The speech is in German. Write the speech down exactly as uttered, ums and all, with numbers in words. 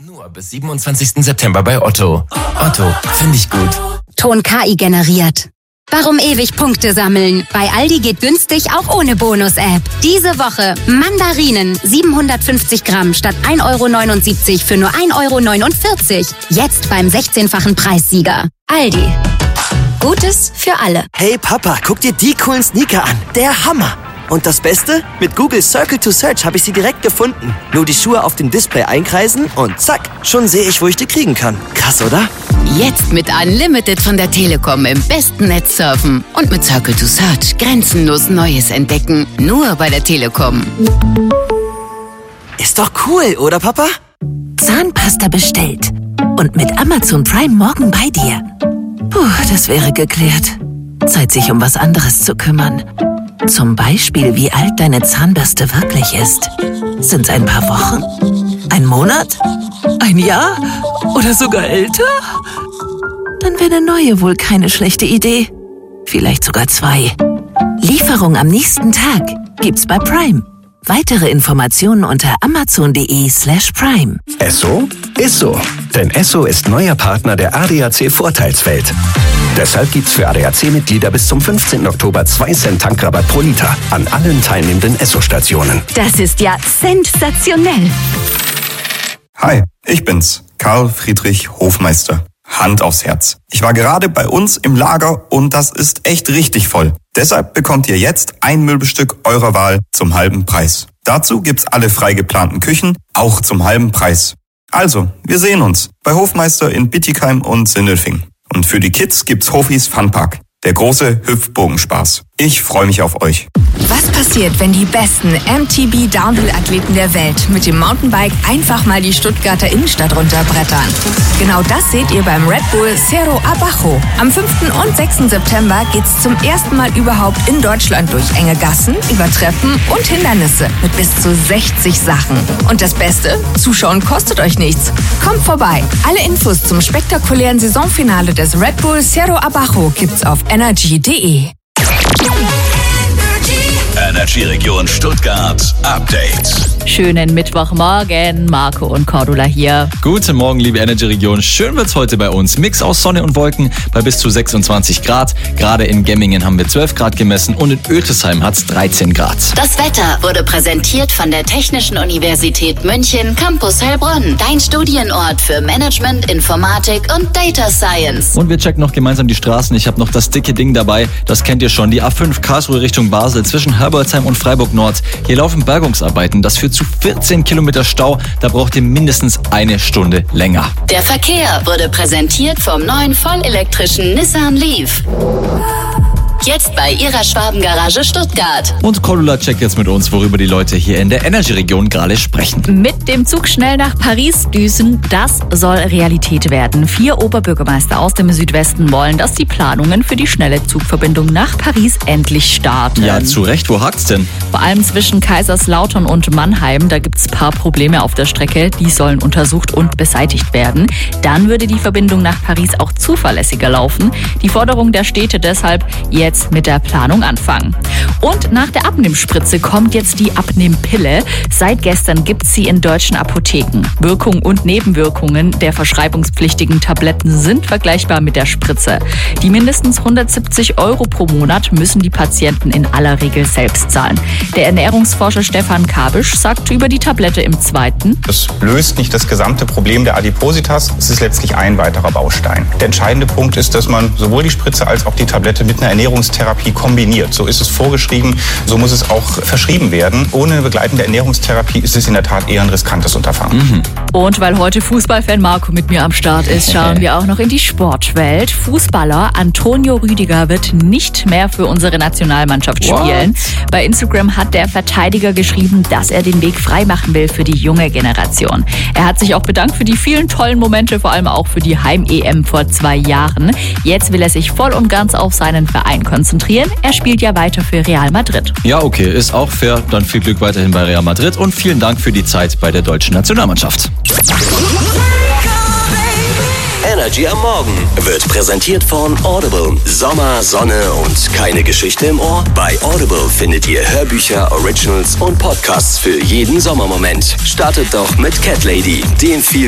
Nur bis siebenundzwanzigsten September bei Otto. Otto, finde ich gut. Ton K I generiert. Warum ewig Punkte sammeln? Bei Aldi geht günstig auch ohne Bonus-App. Diese Woche Mandarinen siebenhundertfünfzig Gramm statt ein Euro neunundsiebzig für nur ein Euro neunundvierzig. Jetzt beim sechzehnfachen Preissieger. Aldi. Gutes für alle. Hey Papa, guck dir die coolen Sneaker an. Der Hammer. Und das Beste? Mit Google Circle to Search habe ich sie direkt gefunden. Nur die Schuhe auf dem Display einkreisen und zack, schon sehe ich, wo ich die kriegen kann. Krass, oder? Jetzt mit Unlimited von der Telekom im besten Netz surfen und mit Circle to Search grenzenlos Neues entdecken. Nur bei der Telekom. Ist doch cool, oder Papa? Zahnpasta bestellt. Und mit Amazon Prime morgen bei dir. Puh, das wäre geklärt. Zeit, sich um was anderes zu kümmern. Zum Beispiel, wie alt deine Zahnbürste wirklich ist. Sind's ein paar Wochen? Ein Monat? Ein Jahr? Oder sogar älter? Dann wäre eine neue wohl keine schlechte Idee. Vielleicht sogar zwei. Lieferung am nächsten Tag gibt's bei Prime. Weitere Informationen unter amazon.de slash prime. Esso ist so. Denn Esso ist neuer Partner der A D A C Vorteilswelt. Deshalb gibt's für A D A C-Mitglieder bis zum fünfzehnten Oktober zwei Cent Tankrabatt pro Liter an allen teilnehmenden Esso-Stationen. Das ist ja sensationell. Hi, ich bin's, Karl Friedrich Hofmeister. Hand aufs Herz. Ich war gerade bei uns im Lager und das ist echt richtig voll. Deshalb bekommt ihr jetzt ein Möbelstück eurer Wahl zum halben Preis. Dazu gibt's alle frei geplanten Küchen, auch zum halben Preis. Also, wir sehen uns bei Hofmeister in Bietigheim und Sindelfingen. Und für die Kids gibt's Hofis Funpark, der große Hüpfbogenspaß. Ich freue mich auf euch. Was passiert, wenn die besten M T B Downhill-Athleten der Welt mit dem Mountainbike einfach mal die Stuttgarter Innenstadt runterbrettern? Genau das seht ihr beim Red Bull Cerro Abajo. Am fünften und sechsten September geht's zum ersten Mal überhaupt in Deutschland durch enge Gassen, über Treppen und Hindernisse mit bis zu sechzig Sachen. Und das Beste? Zuschauen kostet euch nichts. Kommt vorbei. Alle Infos zum spektakulären Saisonfinale des Red Bull Cerro Abajo gibt's auf energy punkt de. Energy Region Stuttgart Update. Schönen Mittwochmorgen, Marco und Cordula hier. Guten Morgen, liebe Energy Region. Schön wird's heute bei uns. Mix aus Sonne und Wolken bei bis zu sechsundzwanzig Grad. Gerade in Gemmingen haben wir zwölf Grad gemessen und in Oetesheim hat's dreizehn Grad. Das Wetter wurde präsentiert von der Technischen Universität München Campus Heilbronn. Dein Studienort für Management, Informatik und Data Science. Und wir checken noch gemeinsam die Straßen. Ich habe noch das dicke Ding dabei. Das kennt ihr schon. Die A fünf Karlsruhe Richtung Basel zwischen Herbolzheim und Freiburg Nord. Hier laufen Bergungsarbeiten. Das führt zu vierzehn Kilometer Stau. Da braucht ihr mindestens eine Stunde länger. Der Verkehr wurde präsentiert vom neuen vollelektrischen Nissan Leaf. Jetzt bei ihrer Schwabengarage Stuttgart. Und Cordula checkt jetzt mit uns, worüber die Leute hier in der Energy-Region gerade sprechen. Mit dem Zug schnell nach Paris düsen, das soll Realität werden. Vier Oberbürgermeister aus dem Südwesten wollen, dass die Planungen für die schnelle Zugverbindung nach Paris endlich starten. Ja, zu Recht. Wo hakt's denn? Vor allem zwischen Kaiserslautern und Mannheim. Da gibt's ein paar Probleme auf der Strecke. Die sollen untersucht und beseitigt werden. Dann würde die Verbindung nach Paris auch zuverlässiger laufen. Die Forderung der Städte deshalb, jetzt mit der Planung anfangen. Und nach der Abnehmspritze kommt jetzt die Abnehmpille. Seit gestern gibt's sie in deutschen Apotheken. Wirkung und Nebenwirkungen der verschreibungspflichtigen Tabletten sind vergleichbar mit der Spritze. Die mindestens hundertsiebzig Euro pro Monat müssen die Patienten in aller Regel selbst zahlen. Der Ernährungsforscher Stefan Kabisch sagt über die Tablette im Zweiten: Es löst nicht das gesamte Problem der Adipositas. Es ist letztlich ein weiterer Baustein. Der entscheidende Punkt ist, dass man sowohl die Spritze als auch die Tablette mit einer Ernährungstherapie kombiniert. So ist es vorgeschrieben, so muss es auch verschrieben werden. Ohne eine begleitende Ernährungstherapie ist es in der Tat eher ein riskantes Unterfangen. Mhm. Und weil heute Fußballfan Marco mit mir am Start ist, schauen wir auch noch in die Sportwelt. Fußballer Antonio Rüdiger wird nicht mehr für unsere Nationalmannschaft spielen. What? Bei Instagram hat der Verteidiger geschrieben, dass er den Weg freimachen will für die junge Generation. Er hat sich auch bedankt für die vielen tollen Momente, vor allem auch für die Heim-E M vor zwei Jahren. Jetzt will er sich voll und ganz auf seinen Verein konzentrieren. Er spielt ja weiter für Real Madrid. Ja, okay, ist auch fair. Dann viel Glück weiterhin bei Real Madrid und vielen Dank für die Zeit bei der deutschen Nationalmannschaft. Energy am Morgen wird präsentiert von Audible. Sommer, Sonne und keine Geschichte im Ohr? Bei Audible findet ihr Hörbücher, Originals und Podcasts für jeden Sommermoment. Startet doch mit Cat Lady, dem viel